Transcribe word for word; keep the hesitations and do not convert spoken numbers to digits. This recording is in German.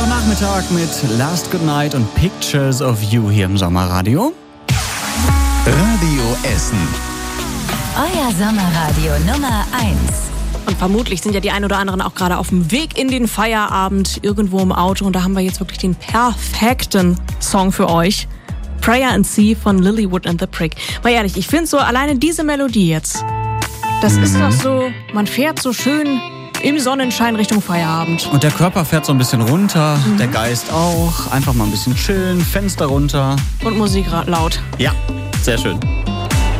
Mittwochnachmittag mit Last Goodnight und Pictures of You hier im Sommerradio. Radio Essen. Euer Sommerradio Nummer eins. Und vermutlich sind ja die ein oder anderen auch gerade auf dem Weg in den Feierabend irgendwo im Auto. Und da haben wir jetzt wirklich den perfekten Song für euch. Prayer and Sea von Lilywood and the Prick. Mal ehrlich, ich finde so alleine diese Melodie jetzt, das mhm. ist doch so, man fährt so schön im Sonnenschein Richtung Feierabend. Und der Körper fährt so ein bisschen runter, mhm. der Geist auch. Einfach mal ein bisschen chillen, Fenster runter. Und Musik laut. Ja, sehr schön.